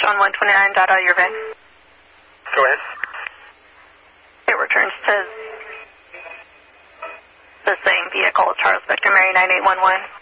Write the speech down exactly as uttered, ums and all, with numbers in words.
on one twenty-nine data, your van. Go ahead. It returns to the same vehicle, Charles Victor Mary nine eight one one.